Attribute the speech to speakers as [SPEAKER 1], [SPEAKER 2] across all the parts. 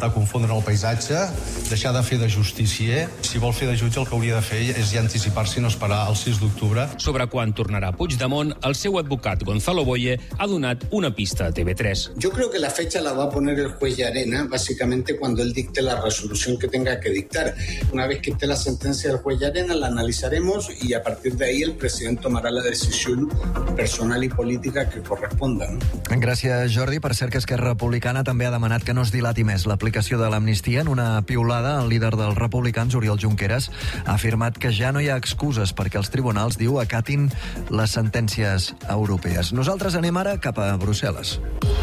[SPEAKER 1] intentar confondre el paisatge, deixar de fer de justicier. Si vol fer de jutge, el que hauria de fer és ja anticipar-se i no esperar el 6 d'octubre.
[SPEAKER 2] Sobre quan tornarà Puigdemont, el seu advocat Gonzalo Boye ha donat una pista a TV3.
[SPEAKER 3] Yo creo que la fecha la va a poner el juez Llarena, básicamente cuando él dicte la resolución que tenga que dictar. Una vez que esté la sentencia del juez Llarena, la analizaremos y a partir de ahí el president tomarà la decisió personal i política que corresponda.
[SPEAKER 4] Gràcies, Jordi. Per cert que Esquerra Republicana també ha demanat que no es dilati més l'aplicació de l'amnistia. En una piulada, el líder dels republicans, Oriol Junqueras, ha afirmat que ja no hi ha excuses perquè els tribunals, diu, acatin les sentències europees. Nosaltres anem ara cap a Brussel·les.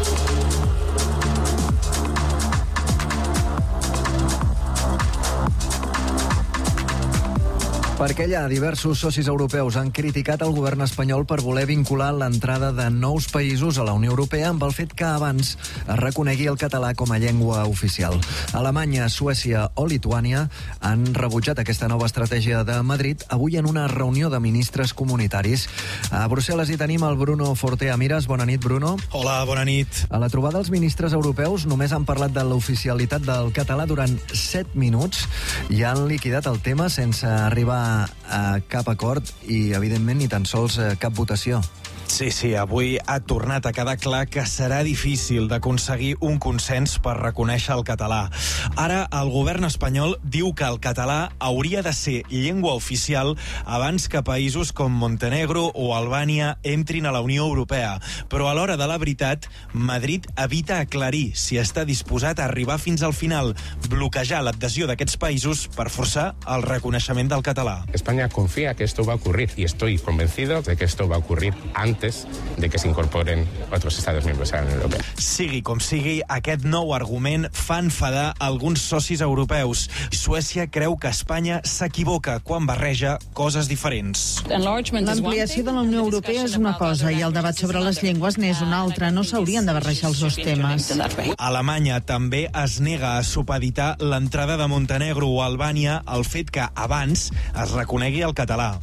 [SPEAKER 4] Perquè allà diversos socis europeus han criticat el govern espanyol per voler vincular l'entrada de nous països a la Unió Europea amb el fet que abans es reconegui el català com a llengua oficial. Alemanya, Suècia o Lituània han rebutjat aquesta nova estratègia de Madrid avui en una reunió de ministres comunitaris. A Brussel·les hi tenim el Bruno Fortea Mires. Bona nit, Bruno.
[SPEAKER 5] Hola, bona nit.
[SPEAKER 4] A la trobada els ministres europeus només han parlat de l'oficialitat del català durant 7 minuts i han liquidat el tema sense arribar a cap acord i, evidentment, ni tan sols cap votació.
[SPEAKER 5] Sí, avui ha tornat a quedar clar que serà difícil d'aconseguir un consens per reconèixer el català. Ara, el govern espanyol diu que el català hauria de ser llengua oficial abans que països com Montenegro o Albània entrin a la Unió Europea. Però a l'hora de la veritat, Madrid evita aclarir si està disposat a arribar fins al final, bloquejar l'adhesió d'aquests països per forçar el reconeixement del català.
[SPEAKER 6] España confía que esto va a ocurrir y estoy convencido de que esto va a ocurrir antes de que se incorporen otros Estados miembros a la Unión Europea.
[SPEAKER 5] Sigui com sigui, aquest nou argument fa enfadar alguns socis europeus. Suècia creu que Espanya s'equivoca quan barreja coses diferents.
[SPEAKER 7] L'ampliació de la Unió Europea és una cosa i el debat sobre les llengües n'és una altra. No s'haurien de barrejar els dos temes.
[SPEAKER 5] Alemanya també es nega a supeditar l'entrada de Montenegro o Albània al fet que abans es reconegui el català.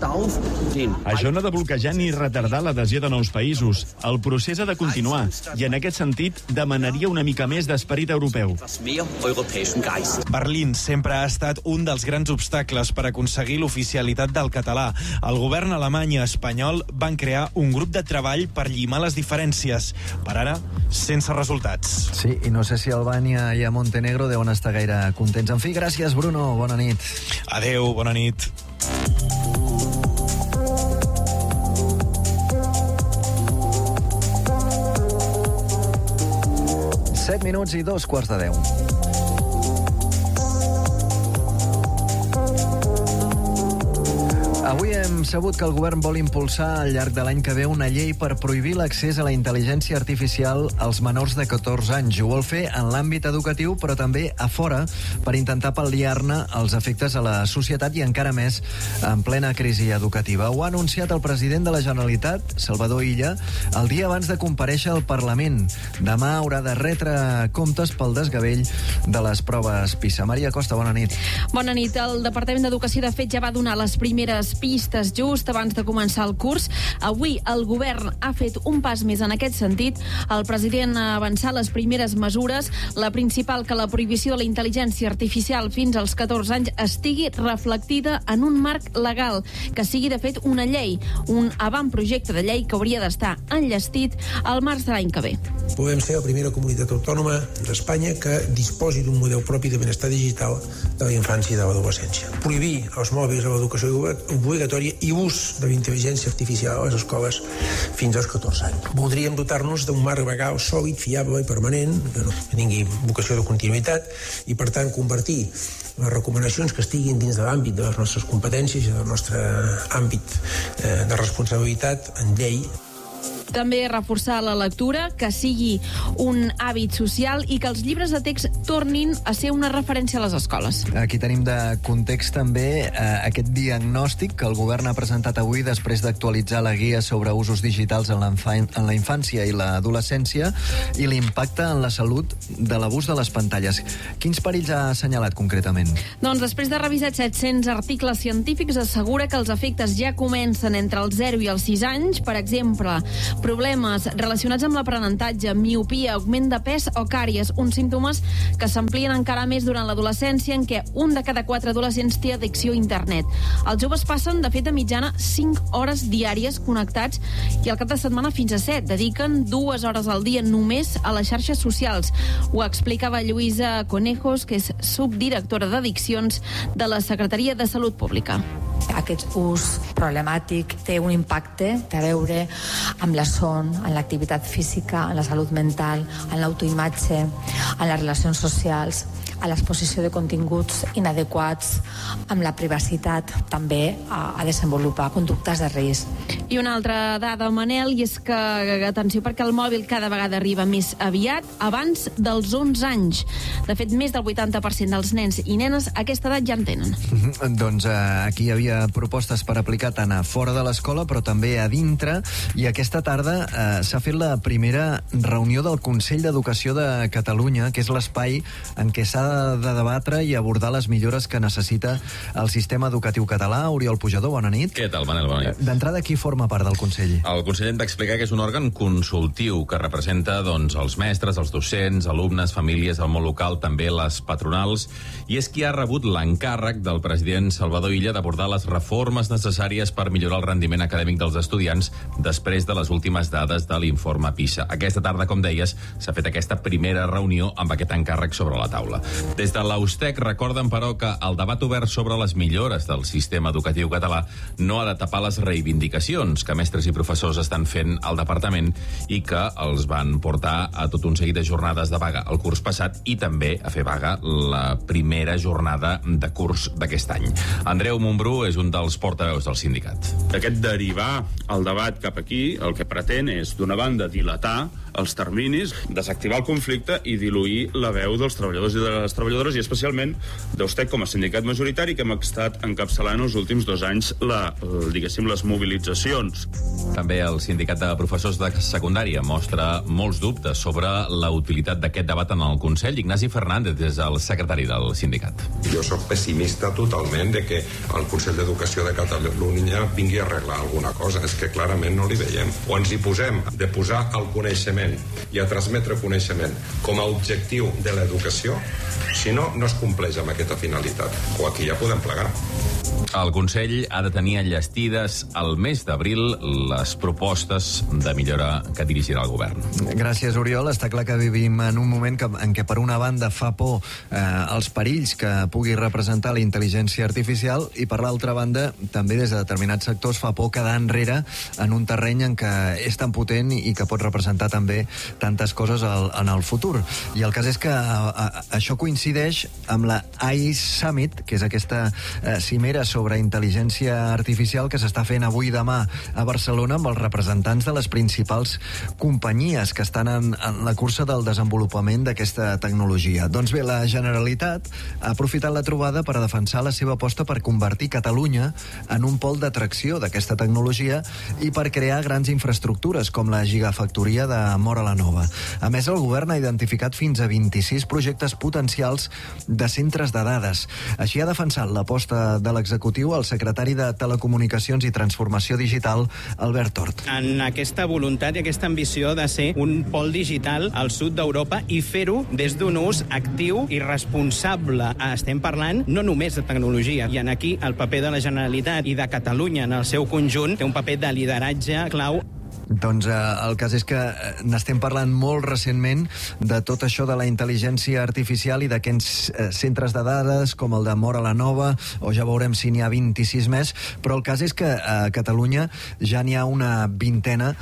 [SPEAKER 8] Això no ha de bloquejar ni retardar l'adhesió de nous països. El procés ha de continuar i en aquest sentit demanaria una mica més d'esperit europeu.
[SPEAKER 5] Berlín sempre ha estat un dels grans obstacles per aconseguir l'oficialitat del català. El govern alemany i espanyol van crear un grup de treball per llimar les diferències. Per ara, sense resultats.
[SPEAKER 4] Sí, i no sé si Albània i a Montenegro deuen estar gaire contents. En fi, gràcies, Bruno. Bona nit.
[SPEAKER 5] Adeu, bona nit.
[SPEAKER 4] Set minuts i 2:15. Avui hem sabut que el govern vol impulsar al llarg de l'any que ve una llei per prohibir l'accés a la intel·ligència artificial als menors de 14 anys. Ho vol fer en l'àmbit educatiu, però també a fora, per intentar pal·liar-ne els efectes a la societat i encara més en plena crisi educativa. Ho ha anunciat el president de la Generalitat, Salvador Illa, el dia abans de comparèixer al Parlament. Demà haurà de retre comptes pel desgavell de les proves PISA. Maria Costa, bona nit.
[SPEAKER 9] Bona nit. El Departament d'Educació, de fet, ja va donar les primeres pistes just abans de començar el curs. Avui el govern ha fet un pas més en aquest sentit. El president ha avançat les primeres mesures. La principal, que la prohibició de la intel·ligència artificial fins als 14 anys estigui reflectida en un marc legal, que sigui de fet una llei, un avantprojecte de llei que hauria d'estar enllestit al març de l'any que ve.
[SPEAKER 10] Podem ser la primera comunitat autònoma d'Espanya que disposi d'un model propi de benestar digital de la infància i de l'adolescència. Prohibir els mòbils a l'educació obligatòria i ús de la intel·ligència artificial a les escoles fins als 14 anys. Voldríem dotar-nos d'un marc legal sòlid, fiable i permanent, que no tingui vocació de continuïtat i, per tant, convertir les recomanacions que estiguin dins de l'àmbit de les nostres competències i del nostre àmbit de responsabilitat en llei.
[SPEAKER 9] També reforçar la lectura, que sigui un hàbit social i que els llibres de text tornin a ser una referència a les escoles.
[SPEAKER 4] Aquí tenim de context també aquest diagnòstic que el govern ha presentat avui després d'actualitzar la guia sobre usos digitals en la infància i l'adolescència i l'impacte en la salut de l'abús de les pantalles. Quins perills ha assenyalat concretament?
[SPEAKER 9] Doncs després de revisar 700 articles científics assegura que els efectes ja comencen entre els 0 i els 6 anys. Per exemple, problemes relacionats amb l'aprenentatge, miopia, augment de pes o càries, uns símptomes que s'amplien encara més durant l'adolescència, en què 1 de cada 4 adolescents té addicció a internet. Els joves passen, de fet, de mitjana 5 hores diàries connectats i al cap de setmana fins a 7. Dediquen 2 hores al dia només a les xarxes socials. Ho explicava Lluïsa Conejos, que és subdirectora d'addiccions de la Secretaria de Salut Pública.
[SPEAKER 11] Aquest ús problemàtic té un impacte, té a veure amb la son, amb l'activitat física, amb la salut mental, amb l'autoimatge, amb les relacions socials, a l'exposició de continguts inadequats, amb la privacitat, també a desenvolupar conductes de risc.
[SPEAKER 9] I una altra dada, Manel, i és que, atenció, perquè el mòbil cada vegada arriba més aviat, abans dels 11 anys. De fet, més del 80% dels nens i nenes a aquesta edat ja en tenen.
[SPEAKER 4] Doncs aquí hi havia propostes per aplicar tant a fora de l'escola, però també a dintre, i aquesta tarda s'ha fet la primera reunió del Consell d'Educació de Catalunya, que és l'espai en què s'ha de debatre i abordar les millores que necessita el sistema educatiu català. Oriol Pujador, bona nit.
[SPEAKER 12] Què tal, Manel? Bona nit.
[SPEAKER 4] D'entrada, qui forma part del Consell?
[SPEAKER 12] El Consell hem d'explicar que és un òrgan consultiu que representa els mestres, els docents, alumnes, famílies, el món local, també les patronals, i és qui ha rebut l'encàrrec del president Salvador Illa d'abordar les reformes necessàries per millorar el rendiment acadèmic dels estudiants després de les últimes dades de l'informe PISA. Aquesta tarda, com deies, s'ha fet aquesta primera reunió amb aquest encàrrec sobre la taula. Des de l'Austec recorden, però, que el debat obert sobre les millores del sistema educatiu català no ha de tapar les reivindicacions que mestres i professors estan fent al departament i que els van portar a tot un seguit de jornades de vaga el curs passat i també a fer vaga la primera jornada de curs d'aquest any. Andreu Montbrú és un dels portaveus del sindicat.
[SPEAKER 13] Aquest derivar el debat cap aquí el que pretén és, d'una banda, dilatar els terminis, desactivar el conflicte i diluir la veu dels treballadors i de les treballadores, i especialment d'Austec com a sindicat majoritari, que hem estat encapçalant els últims 2 anys les mobilitzacions.
[SPEAKER 12] També el sindicat de professors de secundària mostra molts dubtes sobre la utilitat d'aquest debat en el Consell. Ignasi Fernández és el secretari del sindicat.
[SPEAKER 14] Jo sóc pessimista totalment de que el Consell d'Educació de Catalunya vingui a arreglar alguna cosa. És que clarament no li veiem. O ens hi posem de posar el coneixement i a transmetre coneixement com a objectiu de l'educació, si no, no es compleix amb aquesta finalitat. O aquí ja podem plegar.
[SPEAKER 12] El Consell ha de tenir enllestides al mes d'abril les propostes de millora que dirigirà el govern.
[SPEAKER 4] Gràcies, Oriol. Està clar que vivim en un moment en què per una banda fa por els perills que pugui representar la intel·ligència artificial i per l'altra banda també des de determinats sectors fa por quedar enrere en un terreny en què és tan potent i que pot representar també tantes coses en el futur. I el cas és que això coincideix amb la AI Summit, que és aquesta cimera sobre intel·ligència artificial que s'està fent avui i demà a Barcelona amb els representants de les principals companyies que estan en la cursa del desenvolupament d'aquesta tecnologia. Doncs bé, la Generalitat ha aprofitat la trobada per a defensar la seva aposta per convertir Catalunya en un pol d'atracció d'aquesta tecnologia i per crear grans infraestructures com la gigafactoria de Móra la Nova. A més, el govern ha identificat fins a 26 projectes potencials de centres de dades. Així ha defensat l'aposta de l'executiu el secretari de Telecomunicacions i Transformació Digital, Albert Tort.
[SPEAKER 15] En aquesta voluntat i aquesta ambició de ser un pol digital al sud d'Europa i fer-ho des d'un ús actiu i responsable. Estem parlant no només de tecnologia, i en aquí el paper de la Generalitat i de Catalunya en el seu conjunt té un paper de lideratge clau.
[SPEAKER 4] Doncs el cas és que n'estem parlant molt recentment de tot això de la intel·ligència artificial i d'aquests centres de dades com el de Móra la Nova, o ja veurem si n'hi ha 26 més, però el cas és que a Catalunya ja n'hi ha una vintena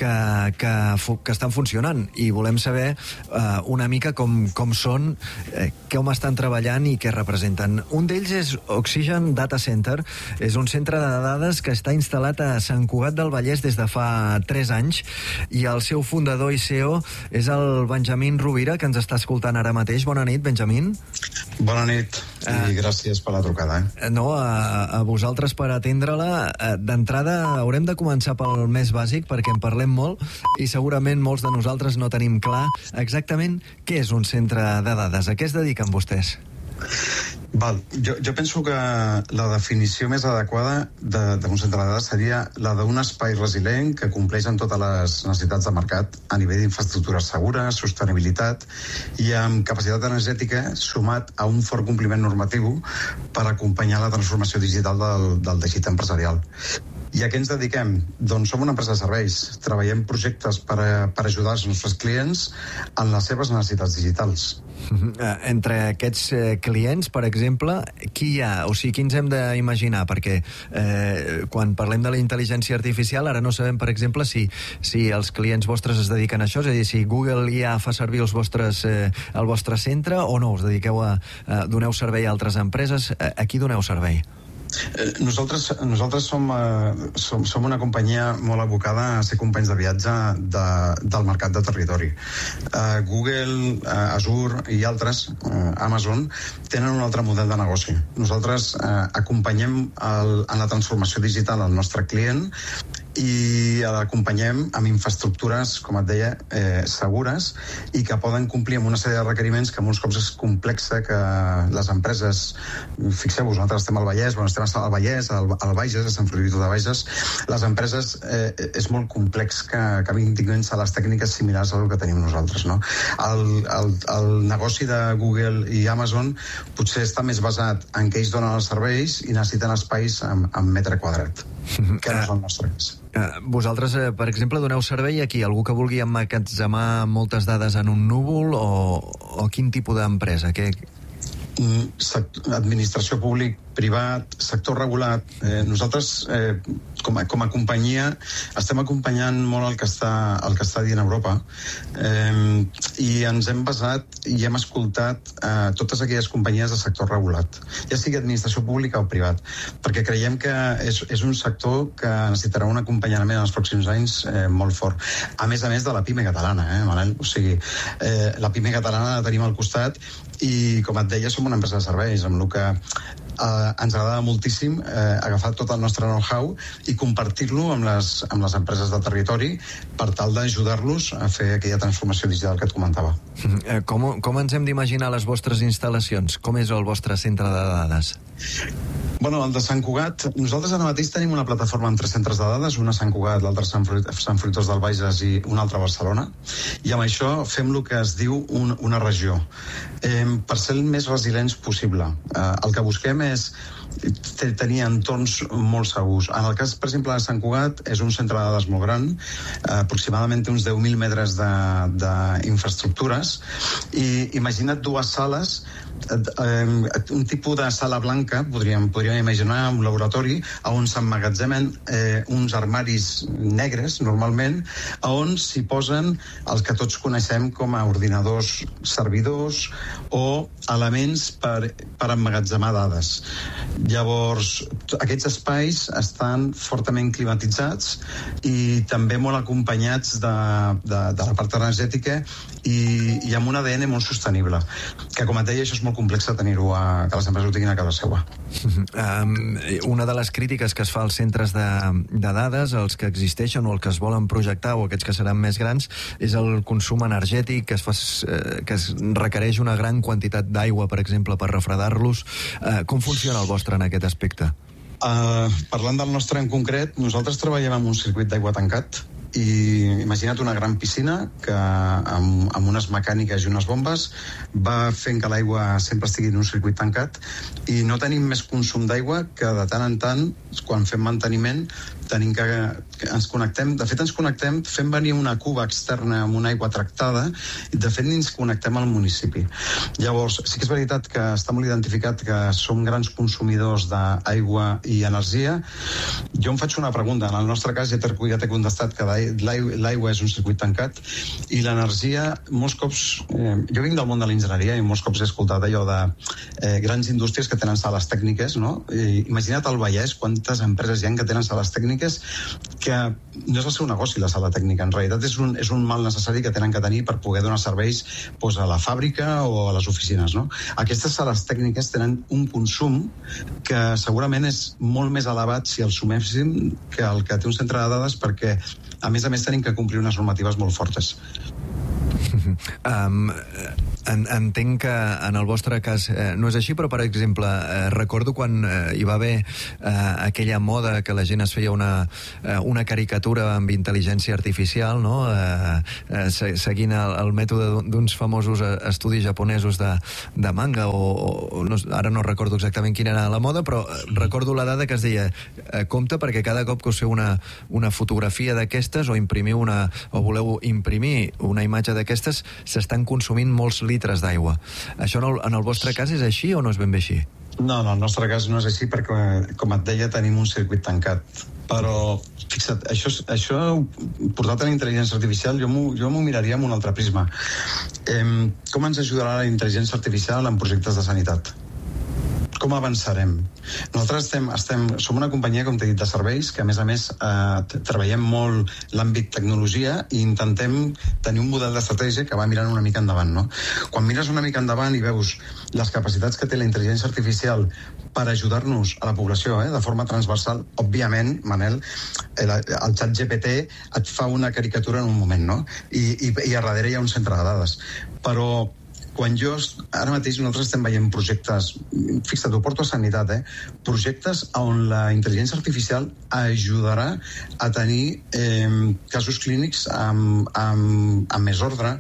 [SPEAKER 4] que estan funcionant i volem saber una mica com són, com estan treballant i què representen. Un d'ells és Oxygen Data Center, és un centre de dades que està instal·lat a Sant Cugat del Vallès des de fa 3 anys, i el seu fundador i CEO és el Benjamín Rovira, que ens està escoltant ara mateix. Bona nit, Benjamín.
[SPEAKER 16] Bona nit, i gràcies per la trucada.
[SPEAKER 4] No, a vosaltres per atendre-la. D'entrada haurem de començar pel més bàsic, perquè en parlem molt, i segurament molts de nosaltres no tenim clar exactament què és un centre de dades. A què es dediquen vostès?
[SPEAKER 16] Jo penso que la definició més adequada d'un centre de dades seria la d'un espai resilient que compleix amb totes les necessitats de mercat a nivell d'infraestructures segures, sostenibilitat i amb capacitat energètica sumat a un fort compliment normatiu per acompanyar la transformació digital del teixit empresarial. I a què ens dediquem? Doncs som una empresa de serveis. Treballem projectes per ajudar els nostres clients en les seves necessitats digitals.
[SPEAKER 4] Entre aquests clients, per exemple, qui hi ha? O sigui, qui ens hem d'imaginar? Perquè quan parlem de la intel·ligència artificial, ara no sabem, per exemple, si els clients vostres es dediquen a això, és a dir, si Google ja fa servir el vostre centre o no, us dediqueu doneu servei a altres empreses. A qui doneu servei?
[SPEAKER 16] Nosaltres som una companyia molt abocada a ser companys de viatge del mercat de territori. Google, Azure i altres, Amazon, tenen un altre model de negoci. Nosaltres acompanyem en la transformació digital al nostre client i l'acompanyem amb infraestructures, com et deia, segures i que poden complir amb una sèrie de requeriments que molts cops és complexa, que les empreses, fixeu-vos, nosaltres estem al Vallès, estem al Vallès, al Bages, a Sant Feliu de Bages, les empreses és molt complex que tinguin sales tècniques similars al que tenim nosaltres, no? El negoci de Google i Amazon potser està més basat en que ells donen els serveis i necessiten espais en metre quadrat, que no és el nostre cas.
[SPEAKER 4] Vosaltres, per exemple, doneu servei a qui? Algú que vulgui emmagatzemar moltes dades en un núvol o quin tipus d'empresa?
[SPEAKER 16] Administració públic, privat, sector regulat. Nosaltres, com a companyia, estem acompanyant molt el que està dient Europa i ens hem basat i hem escoltat totes aquelles companyies de sector regulat, ja sigui administració pública o privat, perquè creiem que és un sector que necessitarà un acompanyament en els pròxims anys molt fort. A més de la PIME catalana, Manel? O sigui, la PIME catalana la tenim al costat i, com et deia, som una empresa de serveis, amb el que ens agrada moltíssim agafar tot el nostre know-how i compartir-lo amb les empreses del territori per tal d'ajudar-los a fer aquella transformació digital que et comentava.
[SPEAKER 4] Com ens hem d'imaginar les vostres instal·lacions? Com és el vostre centre de dades?
[SPEAKER 16] Bueno, el de Sant Cugat, nosaltres ara mateix tenim una plataforma amb 3 centres de dades, una a Sant Cugat, l'altre a Sant Fruitós del Bages i un altre a Barcelona, i amb això fem el que es diu una regió. Per ser el més resilients possible. El que busquem és tenir entorns molt segurs. En el cas, per exemple, de Sant Cugat, és un centre de dades molt gran, aproximadament uns 10.000 metres d'infraestructures, i imagina't 2 sales, un tipus de sala blanca, podríem imaginar un laboratori, on s'emmagatzemen uns armaris negres, normalment, on s'hi posen els que tots coneixem com a ordinadors servidors o elements per emmagatzemar dades. Llavors, aquests espais estan fortament climatitzats i també molt acompanyats de la part energètica i amb un ADN molt sostenible, que, com et deia, això és molt complex de tenir-ho, que les empreses ho tinguin a casa seva.
[SPEAKER 4] Una de les crítiques que es fa als centres de dades, els que existeixen o els que es volen projectar o aquests que seran més grans, és el consum energètic, que es requereix una gran quantitat d'aigua, per exemple, per refredar-los. Com funciona el vostre en aquest aspecte?
[SPEAKER 16] Parlant del nostre en concret, nosaltres treballem amb un circuit d'aigua tancat, i imagina't una gran piscina que amb unes mecàniques i unes bombes va fent que l'aigua sempre estigui en un circuit tancat i no tenim més consum d'aigua que de tant en tant, quan fem manteniment, tenim que ens connectem. De fet, ens connectem fent venir una cuba externa amb una aigua tractada i, de fet, ens connectem al municipi. Llavors, sí que és veritat que està molt identificat que som grans consumidors d'aigua i energia. Jo em faig una pregunta. En el nostre cas, ja t'he contestat que l'aigua és un circuit tancat i l'energia, molts cops... Jo vinc del món de l'enginyeria i molts cops he escoltat allò de grans indústries que tenen sales tècniques, no? Imagina't al Vallès quantes empreses hi ha que tenen sales tècniques que no és el seu negoci, la sala tècnica. En realitat és un mal necessari que tenen que tenir per poder donar serveis a la fàbrica o a les oficines, no? Aquestes sales tècniques tenen un consum que segurament és molt més elevat si el suméssim que el que té un centre de dades, perquè a més tenim que complir unes normatives molt fortes.
[SPEAKER 4] Entenc que en el vostre cas no és així, però, per exemple, recordo quan hi va haver aquella moda que la gent es feia una caricatura amb intel·ligència artificial, no? Seguint el mètode d'uns famosos estudis japonesos de manga, o ara no recordo exactament quina era la moda, però recordo la dada que es deia compte perquè cada cop que us feu una fotografia d'aquestes o voleu imprimir una imatge d'aquestes, s'estan consumint molts litres d'aigua. Això en el vostre cas és així o no és ben bé així?
[SPEAKER 16] No, en el nostre cas no és així perquè, com et deia, tenim un circuit tancat. Però, fixa't, això portat a la intel·ligència artificial, jo m'ho miraria amb un altre prisma. Com ens ajudarà la intel·ligència artificial en projectes de sanitat? Com avançarem? Nosaltres som una companyia, com t'he dit, de serveis, que a més treballem molt l'àmbit tecnologia i intentem tenir un model d'estratègia que va mirant una mica endavant, no? Quan mires una mica endavant i veus les capacitats que té la intel·ligència artificial per ajudar-nos a la població de forma transversal, òbviament, Manel, el xat GPT et fa una caricatura en un moment, no? I a darrere hi ha un centre de dades. Però ara mateix nosaltres estem veient projectes, fixa't, ho porto a sanitat, projectes on la intel·ligència artificial ajudarà a tenir casos clínics amb més ordre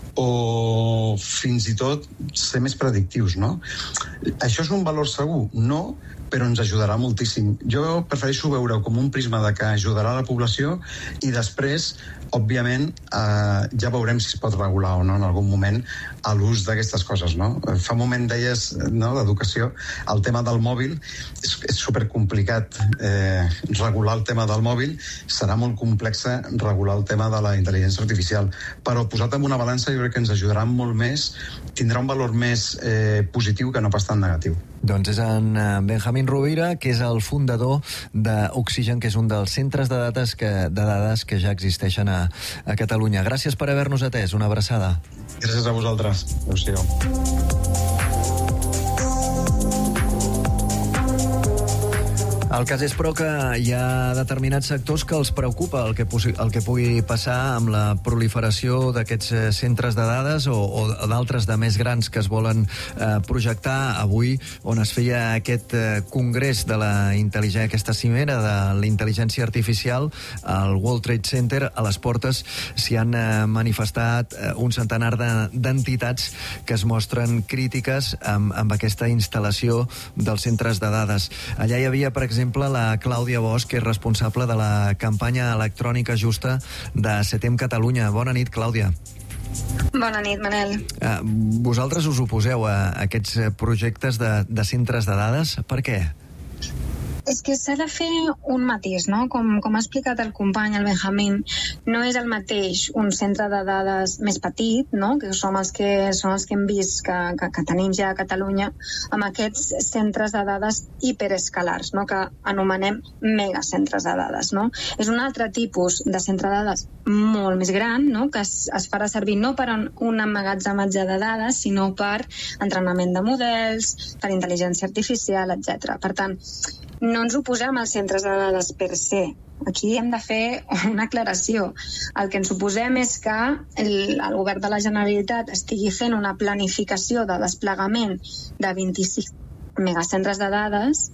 [SPEAKER 16] o fins i tot ser més predictius, no? Això és un valor segur? No, però ens ajudarà moltíssim. Jo prefereixo veure-ho com un prisma de que ajudarà la població i després, òbviament, ja veurem si es pot regular o no en algun moment a l'ús d'aquestes coses, no? Fa un moment deies, no, d'educació, el tema del mòbil és supercomplicat regular el tema del mòbil, serà molt complex regular el tema de la intel·ligència artificial, però posat en una balança jo crec que ens ajudarà molt més, tindrà un valor més positiu que no pas tan negatiu.
[SPEAKER 4] Doncs és en Benjamín Rovira, que és el fundador d'Oxigen, que és un dels centres de dades que ja existeixen a Catalunya. Gràcies per haver-nos atès. Una abraçada.
[SPEAKER 16] Gràcies a vosaltres. Adéu-siau.
[SPEAKER 4] El cas és, però, que hi ha determinats sectors que els preocupa el que pugui passar amb la proliferació d'aquests centres de dades o d'altres de més grans que es volen projectar. Avui, on es feia aquest congrés de la intel·ligència, aquesta cimera de la intel·ligència artificial, al World Trade Center, a les portes s'hi han manifestat un centenar d'entitats que es mostren crítiques amb aquesta instal·lació dels centres de dades. Allà hi havia, per exemple, la Clàudia Bosch, que és responsable de la campanya electrònica justa de CETEM Catalunya. Bona nit, Clàudia.
[SPEAKER 17] Bona nit, Manel.
[SPEAKER 4] Vosaltres us oposeu a aquests projectes de centres de dades. Per què?
[SPEAKER 17] És que s'ha de fer un matís, no? Com ha explicat el company, el Benjamín, no és el mateix un centre de dades més petit, no? Que són els que hem vist que tenim ja a Catalunya, amb aquests centres de dades hiperescalars, no? Que anomenem megacentres de dades, no? És un altre tipus de centre de dades molt més gran, no? Que es farà servir no per un emmagatzematge de dades, sinó per entrenament de models, per intel·ligència artificial, etc. Per tant, no ens oposem als centres de dades per se. Aquí hem de fer una aclaració. El que ens oposem és que el govern de la Generalitat estigui fent una planificació de desplegament de 25 megacentres de dades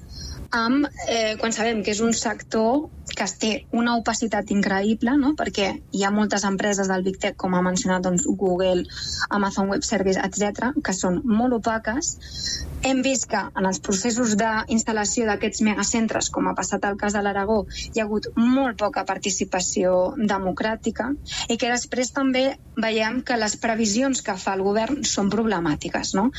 [SPEAKER 17] quan sabem que és un sector que té una opacitat increïble, no? Perquè hi ha moltes empreses del Big Tech, com ha mencionat Google, Amazon Web Services, etc., que són molt opaques. Hem vist que en els processos d'instal·lació d'aquests megacentres, com ha passat al cas de l'Aragó, hi ha hagut molt poca participació democràtica i que després també veiem que les previsions que fa el govern són problemàtiques, no?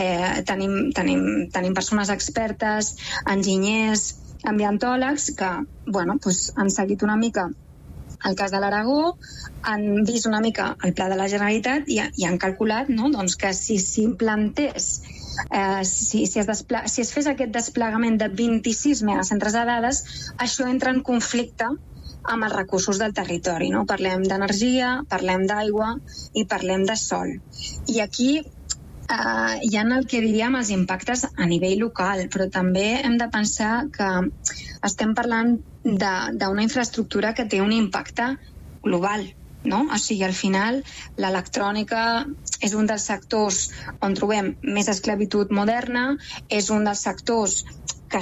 [SPEAKER 17] Tenim persones expertes, enginyers, ambientòlegs que han seguit una mica el cas de l'Aragó, han vist una mica el pla de la Generalitat i han calculat, no? Doncs que si s'implantés, si es fes aquest desplegament de 26 megacentres de dades, això entra en conflicte amb els recursos del territori, no? Parlem d'energia, parlem d'aigua i parlem de sol. I aquí hi ha el que diríem els impactes a nivell local, però també hem de pensar que estem parlant d'una infraestructura que té un impacte global. no? O sigui, al final, l'electrònica és un dels sectors on trobem més esclavitud moderna, és un dels sectors que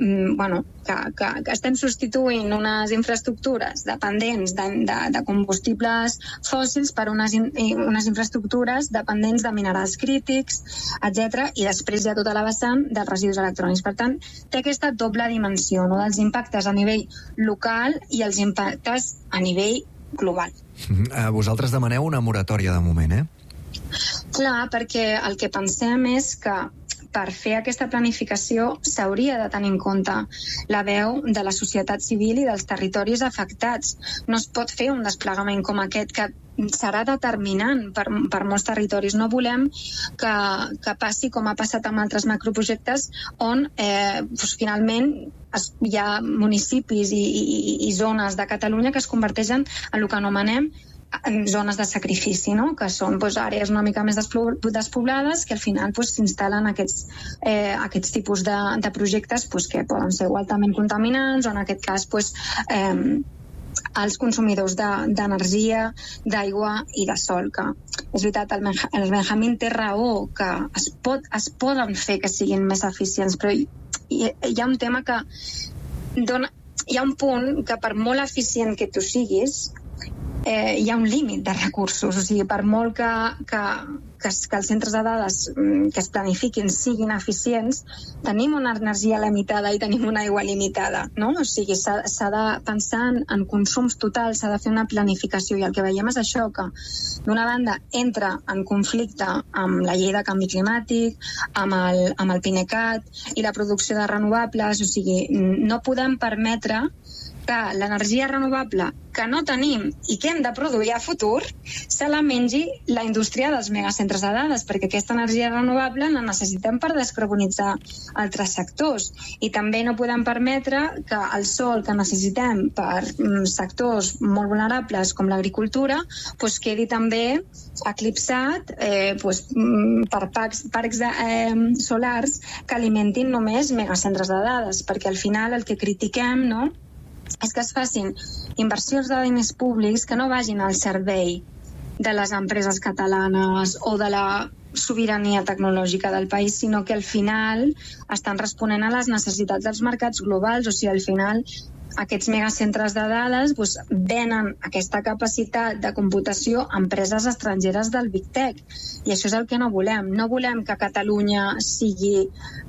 [SPEAKER 17] estem substituint unes infraestructures dependents de combustibles fòssils per unes infraestructures dependents de minerals crítics, etc. I després hi ha tota la vessant dels residus electrònics. Per tant, té aquesta doble dimensió, no? Dels impactes a nivell local i els impactes a nivell global.
[SPEAKER 4] Vosaltres demaneu una moratòria de moment,
[SPEAKER 17] Clar, perquè el que pensem és que per fer aquesta planificació s'hauria de tenir en compte la veu de la societat civil i dels territoris afectats. No es pot fer un desplegament com aquest que serà determinant per molts territoris. No volem que passi com ha passat amb altres macroprojectes on finalment hi ha municipis i zones de Catalunya que es converteixen en el que anomenem zones de sacrifici, no? Que són àrees una mica més despoblades que al final s'instal·len aquests tipus de projectes que poden ser altament contaminants o en aquest cas els consumidors d'energia, d'aigua i de sol. Que és veritat, el Benjamín té raó que es poden fer que siguin més eficients, però hi ha un tema que hi ha un punt que per molt eficient que tu siguis hi ha un límit de recursos, o sigui, per molt que els centres de dades que es planifiquin siguin eficients, tenim una energia limitada i tenim una aigua limitada, no? O sigui, s'ha de pensar en consums totals, s'ha de fer una planificació, i el que veiem és això, que d'una banda entra en conflicte amb la llei de canvi climàtic, amb el PNECAT i la producció de renovables, o sigui, no podem permetre que l'energia renovable que no tenim i que hem de produir a futur se la mengi la indústria dels megacentres de dades, perquè aquesta energia renovable la necessitem per descarbonitzar altres sectors. I també no podem permetre que el sol que necessitem per sectors molt vulnerables com l'agricultura quedi també eclipsat per parcs solars que alimentin només megacentres de dades, perquè al final el que critiquem, no?, és que es facin inversions de diners públics que no vagin al servei de les empreses catalanes o de la sobirania tecnològica del país, sinó que al final estan responent a les necessitats dels mercats globals. O sigui, al final aquests megacentres de dades venen aquesta capacitat de computació a empreses estrangeres del Big Tech, i això és el que no volem. No volem que Catalunya sigui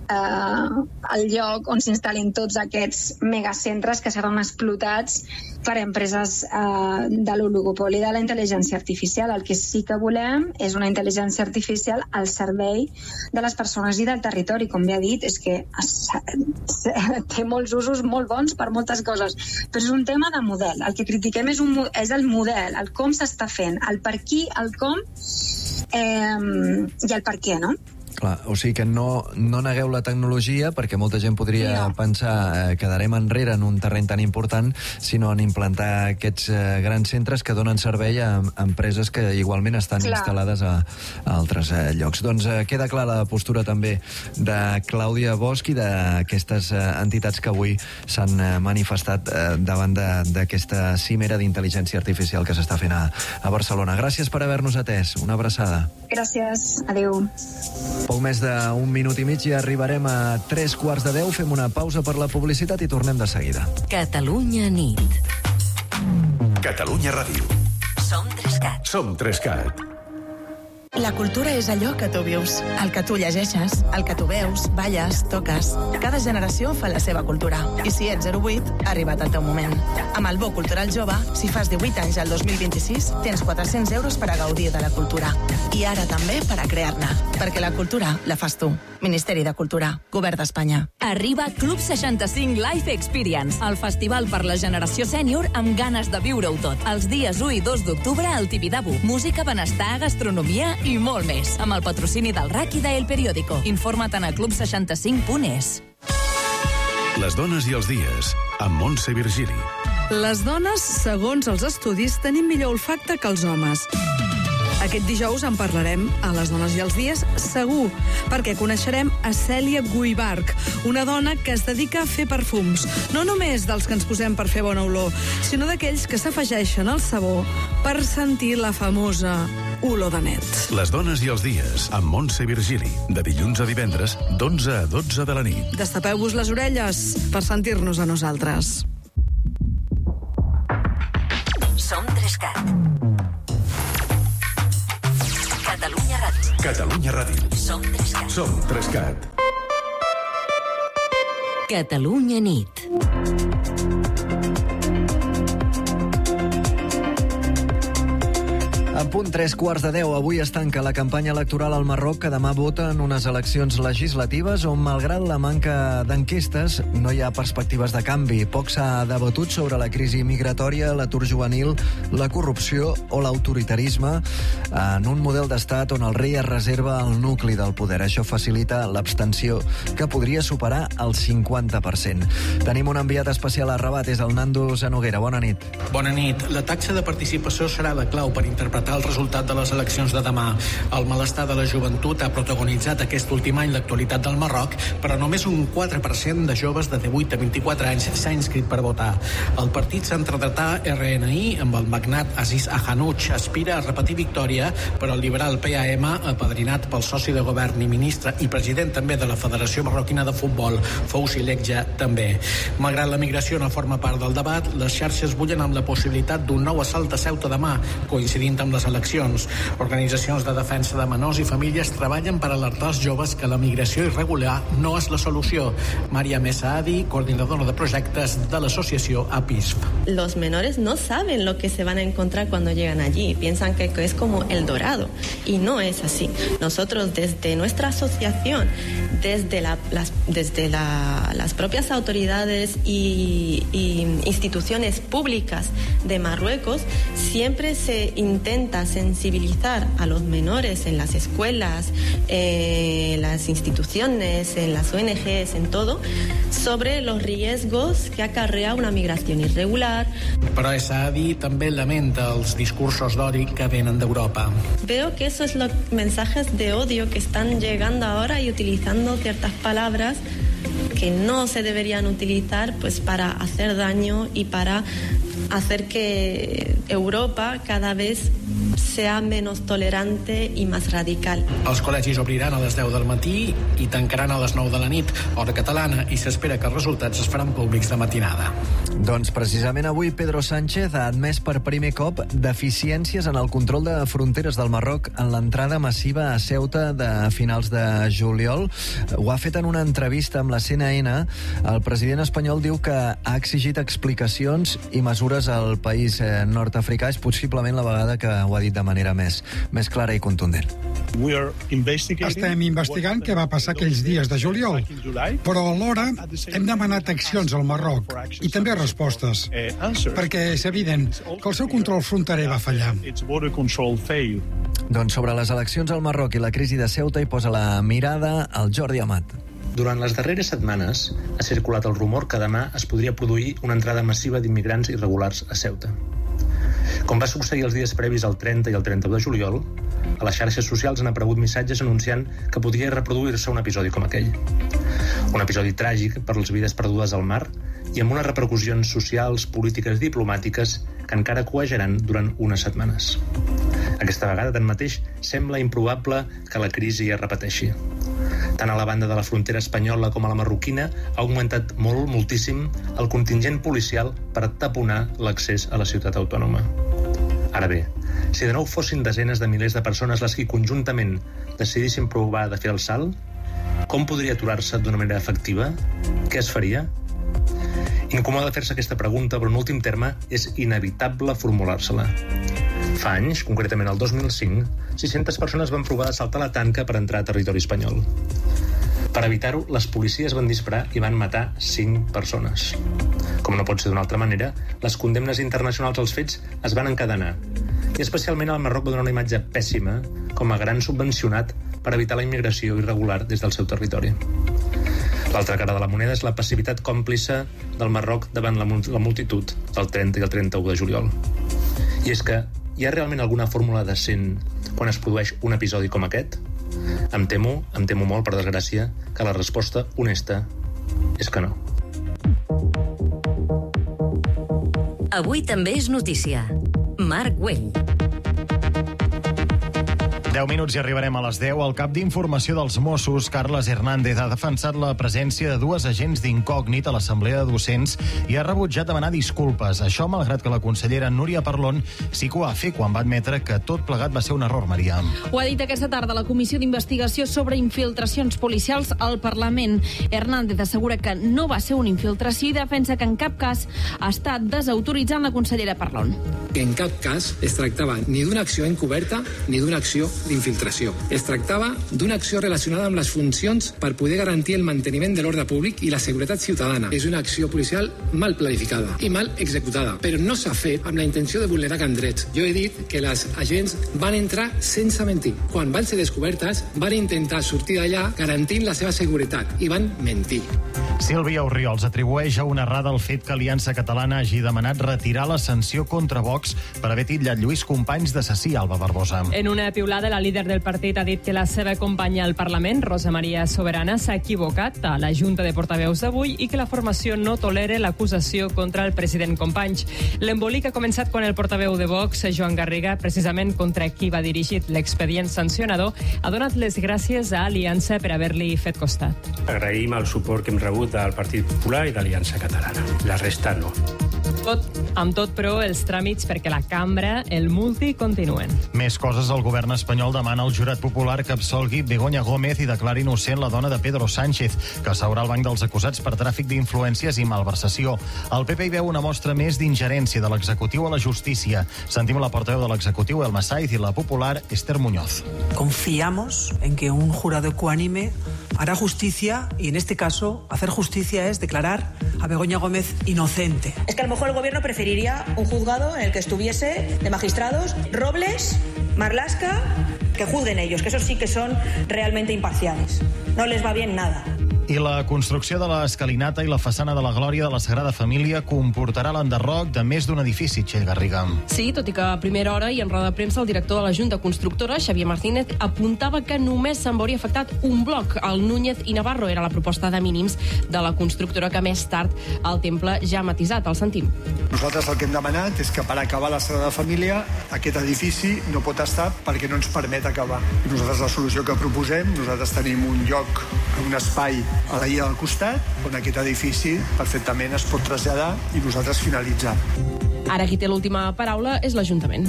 [SPEAKER 17] el lloc on s'instal·lin tots aquests megacentres que seran explotats per empreses de l'oligopoli de la intel·ligència artificial. El que sí que volem és una intel·ligència artificial al servei de les persones i del territori. Com bé ha dit, és que té molts usos molt bons per moltes coses, però és un tema de model. El que critiquem és el model, el com s'està fent, el per qui, el com i el per què, no?
[SPEAKER 4] Clar, o sigui que no negueu la tecnologia, perquè molta gent podria pensar quedarem enrere en un terreny tan important, sinó en implantar aquests grans centres que donen servei a empreses que igualment estan instal·lades a altres llocs. Doncs queda clar la postura també de Clàudia Bosch i d'aquestes entitats que avui s'han manifestat davant d'aquesta cimera d'intel·ligència artificial que s'està fent a Barcelona. Gràcies per haver-nos atès. Una abraçada.
[SPEAKER 17] Gràcies. Adéu.
[SPEAKER 4] Poc més d'un minut i mig i arribarem a 9:45. Fem una pausa per la publicitat i tornem de seguida.
[SPEAKER 18] Catalunya nit.
[SPEAKER 19] Catalunya Ràdio.
[SPEAKER 18] Som 3CAT.
[SPEAKER 19] Som 3CAT.
[SPEAKER 20] La cultura és allò que tu vius, el que tu llegeixes, el que tu veus, balles, toques. Cada generació fa la seva cultura. I si ets 08, ha arribat el teu moment. Amb el Bo Cultural Jove, si fas 18 anys al 2026, tens 400 euros per a gaudir de la cultura. I ara també per a crear-ne. Perquè la cultura la fas tu. Ministeri de Cultura, Govern d'Espanya.
[SPEAKER 18] Arriba Club 65 Life Experience, el festival per la generació sènior amb ganes de viure-ho tot. Els dies 1 i 2 d'octubre al Tibidabo. Música, benestar, gastronomia i molt més. Amb el patrocini del RAC i d'El Periódico. Informa't a club65.es.
[SPEAKER 19] Les dones i els dies, amb Montse Virgili.
[SPEAKER 21] Les dones, segons els estudis, tenim millor olfacte que els homes. Aquest dijous en parlarem a Les dones i els dies, segur, perquè coneixerem a Cèlia Guibarch, una dona que es dedica a fer perfums, no només dels que ens posem per fer bona olor, sinó d'aquells que s'afegeixen al sabó per sentir la famosa olor de net.
[SPEAKER 19] Les dones i els dies, amb Montse Virgili, de dilluns a divendres, d'11 a 12 de la nit.
[SPEAKER 21] Destapeu-vos les orelles per sentir-nos a nosaltres.
[SPEAKER 18] Som 3CAT. Catalunya Ràdio.
[SPEAKER 19] Catalunya Ràdio.
[SPEAKER 18] Som 3CAT.
[SPEAKER 19] Som 3CAT.
[SPEAKER 18] Catalunya Nit.
[SPEAKER 4] En punt 3:15. Avui es tanca la campanya electoral al Marroc, que demà vota en unes eleccions legislatives on, malgrat la manca d'enquestes, no hi ha perspectives de canvi. Poc s'ha debatut sobre la crisi migratòria, l'atur juvenil, la corrupció o l'autoritarisme en un model d'estat on el rei es reserva el nucli del poder. Això facilita l'abstenció, que podria superar el 50%. Tenim un enviat especial a Rabat, és el Nando Zanoguera. Bona nit.
[SPEAKER 22] Bona nit. La taxa de participació serà la clau per interpretar el resultat de les eleccions de demà. El malestar de la joventut ha protagonitzat aquest últim any l'actualitat del Marroc, però només un 4% de joves de 18 a 24 anys s'ha inscrit per votar. El partit centredretà RNI, amb el magnat Aziz Ahanouch, aspira a repetir victòria, però el liberal PAM, apadrinat pel soci de govern i ministre i president també de la Federació Marroquina de Futbol, Fouzi Lekja, també. Malgrat la migració no forma part del debat, les xarxes bullen amb la possibilitat d'un nou assalt a Ceuta demà, coincidint amb les eleccions. Organitzacions de defensa de menors i famílies treballen per alertar els joves que la migració irregular no és la solució. Maria Mesaadi, coordinadora de projectes de l'associació APISF.
[SPEAKER 23] Los menores no saben lo que se van a encontrar cuando llegan allí. Piensan que es como el Dorado. Y no es así. Nosotros, desde nuestra asociación, desde las propias autoridades y instituciones públicas de Marruecos, siempre se intenta sensibilizar a los menores en las escuelas, las instituciones, en las ONGs, en todo, sobre los riesgos que acarrea una migración irregular.
[SPEAKER 22] Però Saadi també lamenta els discursos d'odi que venen d'Europa.
[SPEAKER 23] Veo que eso es los mensajes de odio que están llegando ahora y utilizando ciertas palabras que no se deberían utilizar, pues, para hacer daño y para hacer que Europa cada vez sea menos tolerante i més radical.
[SPEAKER 22] Els col·legis obriran a les 10 del matí i tancaran a les 9 de la nit, hora catalana, i s'espera que els resultats es faran públics de matinada.
[SPEAKER 4] Doncs precisament avui Pedro Sánchez ha admès per primer cop deficiències en el control de fronteres del Marroc en l'entrada massiva a Ceuta de finals de juliol. Ho ha fet en una entrevista amb la CNN. El president espanyol diu que ha exigit explicacions i mesures al país nord-africà. És possiblement la vegada que ho ha dit de manera més clara i contundent.
[SPEAKER 24] Estem investigant què va passar aquells dies de juliol, però alhora hem demanat accions al Marroc i també respostes, perquè és evident que el seu control fronterer va fallar.
[SPEAKER 4] Doncs sobre les eleccions al Marroc i la crisi de Ceuta hi posa la mirada el Jordi Amat.
[SPEAKER 25] Durant les darreres setmanes ha circulat el rumor que demà es podria produir una entrada massiva d'immigrants irregulars a Ceuta. Com va succeir els dies previs al 30 i el 31 de juliol, a les xarxes socials han aparegut missatges anunciant que podria reproduir-se un episodi com aquell. Un episodi tràgic per les vides perdudes al mar i amb unes repercussions socials, polítiques i diplomàtiques que encara coejaran durant unes setmanes. Aquesta vegada, tanmateix, sembla improbable que la crisi es repeteixi. Tant a la banda de la frontera espanyola com a la marroquina ha augmentat moltíssim el contingent policial per taponar l'accés a la ciutat autònoma. Ara bé, si de nou fossin desenes de milers de persones les que conjuntament decidissin provar de fer el salt, com podria aturar-se d'una manera efectiva? Què es faria? Incomoda fer-se aquesta pregunta, però en últim terme és inevitable formular-se-la. Fa anys, concretament el 2005, 600 persones van provar de saltar la tanca per entrar a territori espanyol. Per evitar-ho, les policies van disparar i van matar 5 persones. Com no pot ser d'una altra manera, les condemnes internacionals als fets es van encadenar. I especialment el Marroc va donar una imatge pèssima com a gran subvencionat per evitar la immigració irregular des del seu territori. L'altra cara de la moneda és la passivitat còmplice del Marroc davant la multitud del 30 i el 31 de juliol. I és que hi ha realment alguna fórmula decent quan es produeix un episodi com aquest? Em temo molt, per desgràcia, que la resposta honesta és que no.
[SPEAKER 1] Avui també és notícia. Marc Güell.
[SPEAKER 2] 10 minuts i arribarem a les 10. El cap d'Informació dels Mossos, Carles Hernández, ha defensat la presència de 2 agents d'incògnit a l'Assemblea de Docents i ha rebutjat demanar disculpes. Això malgrat que la consellera Núria Parlon sí que ho va fer quan va admetre que tot plegat va ser un error, Maria.
[SPEAKER 9] Ho ha dit aquesta tarda la Comissió d'Investigació sobre Infiltracions Policials al Parlament. Hernández assegura que no va ser una infiltració i defensa que en cap cas ha estat desautoritzant la consellera Parlon.
[SPEAKER 3] Que en cap cas es tractava ni d'una acció encoberta ni d'una acció d'infiltració. Es tractava d'una acció relacionada amb les funcions per poder garantir el manteniment de l'ordre públic i la seguretat ciutadana. És una acció policial mal planificada i mal executada, però no s'ha fet amb la intenció de vulnerar cap drets. Jo he dit que les agents van entrar sense mentir. Quan van ser descobertes, van intentar sortir d'allà garantint la seva seguretat i van mentir.
[SPEAKER 2] Sílvia Orriols atribueix a una errada el fet que Aliança Catalana hagi demanat retirar la sanció contra Vox per haver titllat Lluís Companys d'assassí, Alba Barbosa.
[SPEAKER 6] En una piulada, la líder del partit ha dit que la seva companya al Parlament, Rosa Maria Soberana, s'ha equivocat a la Junta de Portaveus d'avui i que la formació no tolera l'acusació contra el president Companys. L'embolic ha començat quan el portaveu de Vox, Joan Garriga, precisament contra qui va dirigit l'expedient sancionador, ha donat les gràcies a Aliança per haver-li fet costat.
[SPEAKER 7] Agraïm el suport que hem rebut del Partit Popular i d'Aliança Catalana. La resta no.
[SPEAKER 6] Amb tot, però, els tràmits perquè la cambra el multi continuen.
[SPEAKER 2] Més coses. El govern espanyol demana al jurat popular que absolgui Begoña Gómez i declari innocent la dona de Pedro Sánchez, que seurà al banc dels acusats per tràfic d'influències i malversació. El PP hi veu una mostra més d'ingerència de l'executiu a la justícia. Sentim la portaveu de l'executiu, Elma Saiz, i la popular, Esther Muñoz.
[SPEAKER 26] Confiamos en que un jurado ecuánime hará justicia y, en este caso, hacer justicia es declarar a Begoña Gómez inocente.
[SPEAKER 27] Es que a lo mejor el gobierno preferiría un juzgado en el que estuviese de magistrados Robles, Marlaska, que juzguen ellos, que esos sí que son realmente imparciales. No les va bien nada.
[SPEAKER 2] I la construcció de l'escalinata i la façana de la Glòria de la Sagrada Família comportarà l'enderroc de més d'un edifici, Txell Garriga.
[SPEAKER 28] Sí, tot i que a primera hora i en roda de premsa el director de la Junta Constructora, Xavier Martínez, apuntava que només se'n veuria afectat un bloc. El Núñez i Navarro era la proposta de mínims de la constructora que més tard el temple ja ha matisat. El sentim.
[SPEAKER 29] Nosaltres el que hem demanat és que per acabar la Sagrada Família aquest edifici no pot estar perquè no ens permet acabar. I nosaltres la solució que proposem, nosaltres tenim un lloc, un espai a la illa del costat, on aquest edifici perfectament es pot traslladar i nosaltres finalitzar.
[SPEAKER 28] Ara qui té l'última paraula és l'Ajuntament.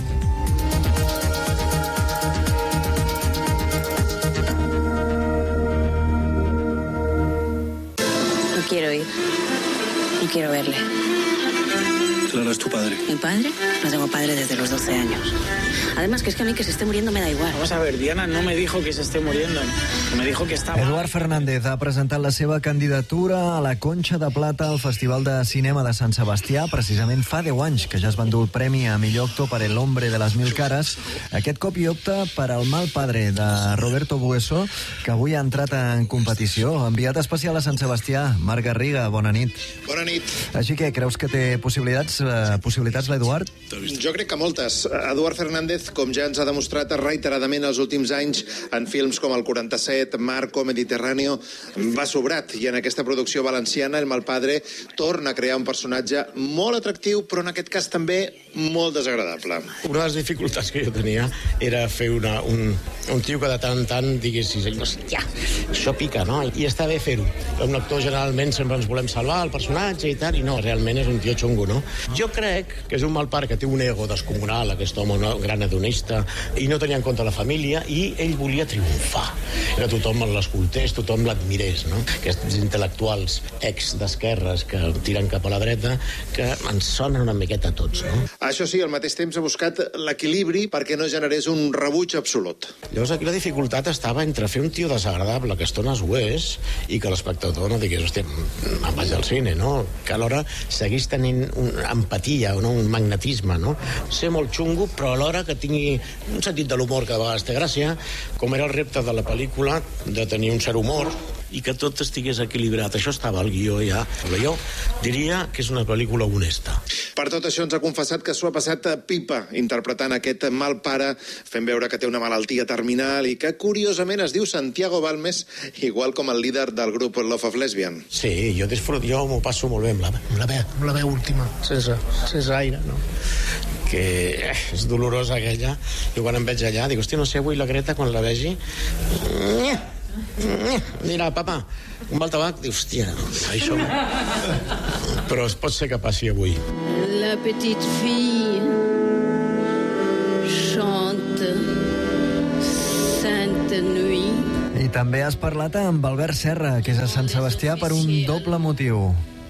[SPEAKER 30] No quiero ir. No quiero verle.
[SPEAKER 29] Clara es tu padre.
[SPEAKER 30] ¿Mi padre? No tengo padre desde los 12 años. Además, que es que a mí que se esté muriendo me da igual.
[SPEAKER 31] Vamos a ver, Diana no me dijo que se esté muriendo. Me dijo que estaba...
[SPEAKER 4] Eduard Fernández ha presentat la seva candidatura a la Conxa de Plata al Festival de Cinema de Sant Sebastià. Precisament fa 10 anys que ja es va endur el premi a millor actor per El hombre de las mil caras. Aquest cop hi opta per El mal padre, de Roberto Bueso, que avui ha entrat en competició. Enviat especial a Sant Sebastià, Marc Garriga, bona nit.
[SPEAKER 32] Bona nit.
[SPEAKER 4] Així que creus que té possibilitats l'Eduard?
[SPEAKER 32] Jo crec que moltes. Eduard Fernández, com ja ens ha demostrat reiteradament els últims anys en films com El 47, Marco, Mediterráneo, va sobrat. I en aquesta producció valenciana, El mal padre, torna a crear un personatge molt atractiu, però en aquest cas també molt desagradable.
[SPEAKER 31] Una de les dificultats que jo tenia era fer un tio que de tant en tant diguessis, hòstia, això pica, no? I està bé fer-ho. Un actor generalment sempre ens volem salvar el personatge i tal, i no, realment és un tio xungo, no? Jo crec que és un mal pare que té un ego descomunal, aquest home, un gran hedonista, i no tenia en compte la família, i ell volia triomfar. Que tothom l'escoltés, tothom l'admirés, no? Aquests intel·lectuals ex-d'esquerres que tiren cap a la dreta, que ens sonen una miqueta a tots, no?
[SPEAKER 32] Això sí, al mateix temps ha buscat l'equilibri perquè no generés un rebuig absolut.
[SPEAKER 31] Llavors aquí la dificultat estava entre fer un tio desagradable, que a estones ho és, i que l'espectador no digués, hòstia, me'n vaig al cine, no? Que alhora seguís tenint una empatia, no? Un magnetisme, no? Ser molt xungo, però alhora que tingui un sentit de l'humor que de vegades té gràcia, com era el repte de la pel·lícula, de tenir un cert humor, i que tot estigués equilibrat. Això estava al guió ja. Jo diria que és una pel·lícula honesta.
[SPEAKER 32] Per tot això ens ha confessat que s'ho ha passat pipa interpretant aquest mal pare, fent veure que té una malaltia terminal i que curiosament es diu Santiago Balmes, igual com el líder del grup Love of Lesbian.
[SPEAKER 31] Sí, jo m'ho passo molt bé amb la veu última, sense aire, no? Que és dolorosa aquella. Jo quan em veig allà dic, hòstia, no sé avui la Greta quan la vegi dirà, papa, un mal tabac? Diu, hòstia, això... Però pot ser que passi avui.
[SPEAKER 5] La petite fille chante Sainte Nuit.
[SPEAKER 4] I també has parlat amb Albert Serra, que és a Sant Sebastià per un doble motiu.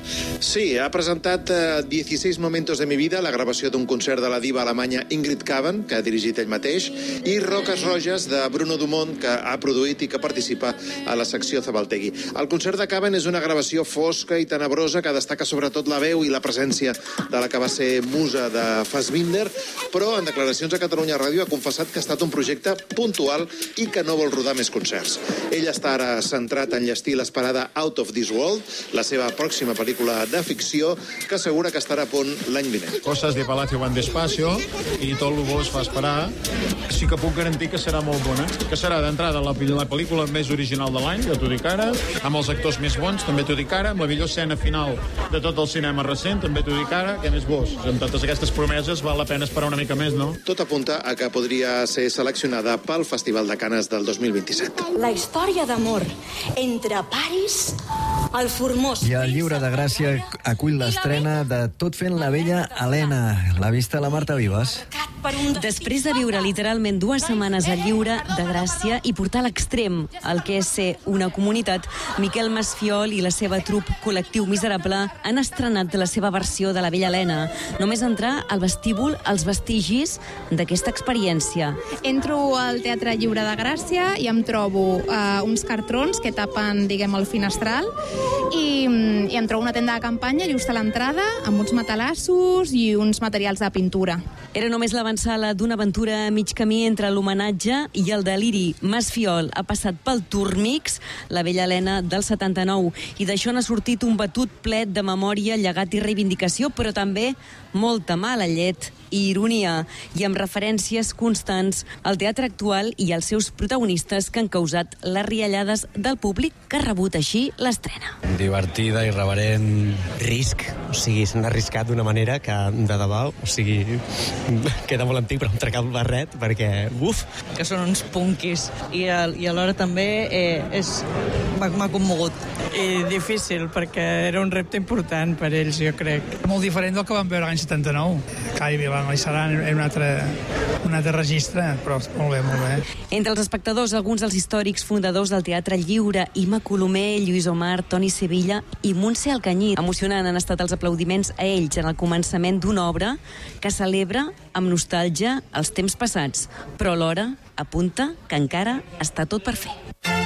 [SPEAKER 32] Sí, ha presentat 16 momentos de mi vida, la gravació d'un concert de la diva alemanya Ingrid Cavan, que ha dirigit ell mateix, i Roques Roges, de Bruno Dumont, que ha produït i que participa a la secció Zabaltegui. El concert de Cavan és una gravació fosca i tenebrosa que destaca sobretot la veu i la presència de la que va ser musa de Fassbinder, però en declaracions a Catalunya Ràdio ha confessat que ha estat un projecte puntual i que no vol rodar més concerts. Ell està ara centrat en llestir l'esperada Out of This World, la seva pròxima pel·lícula de ficció, que assegura que estarà a punt l'any vinent.
[SPEAKER 8] Coses de Palacio van despacio i tot el bo es fa esperar. Sí que puc garantir que serà molt bona, que serà d'entrada la pel·lícula més original de l'any, ja t'ho dic ara, amb els actors més bons, també t'ho dic ara, amb la millor escena final de tot el cinema recent, també t'ho dic ara, que més vos. Amb totes aquestes promeses val la pena esperar una mica més, no?
[SPEAKER 32] Tot apunta a que podria ser seleccionada pel Festival de Canes del 2027.
[SPEAKER 10] La història d'amor entre Paris al Formós.
[SPEAKER 4] I el Lliure de Gràcia acull l'estrena de Tot fent la vella Helena. L'ha vista la Marta Vives.
[SPEAKER 11] Després de viure literalment 2 setmanes al Lliure de Gràcia i portar a l'extrem el que és ser una comunitat, Miquel Masfiol i la seva trup Col·lectiu Miserable han estrenat la seva versió de la vella Helena. Només entrar al vestíbul els vestigis d'aquesta experiència.
[SPEAKER 12] Entro al Teatre Lliure de Gràcia i em trobo uns cartrons que tapen, diguem, el finestral i em trobo una tenda de campanya just a l'entrada amb uns matalassos i uns materials de pintura.
[SPEAKER 11] Era només l'avançala d'una aventura a mig camí entre l'homenatge i el deliri. Masfiol ha passat pel Turmix, la vella Helena del 79, i d'això n'ha sortit un batut ple de memòria, llegat i reivindicació, però també molta mala llet i ironia, i amb referències constants al teatre actual i als seus protagonistes que han causat les riallades del públic que ha rebut així l'estrena.
[SPEAKER 13] Divertida, irreverent, risc, o sigui, s'han arriscat d'una manera que de debò, o sigui, queda molt antic, però em trec el barret perquè,
[SPEAKER 14] que són uns punquis i alhora també m'ha commogut.
[SPEAKER 15] I difícil, perquè era un repte important per ells, jo crec.
[SPEAKER 16] Molt diferent del que vam veure l'any 79. Caibi, i serà un altre registre, però molt bé, molt bé.
[SPEAKER 11] Entre els espectadors, alguns dels històrics fundadors del Teatre Lliure, Ima Colomer, Lluís Omar, Toni Sevilla i Montse Alcanyí. Emocionant han estat els aplaudiments a ells en el començament d'una obra que celebra amb nostàlgia els temps passats, però alhora apunta que encara està tot per fer.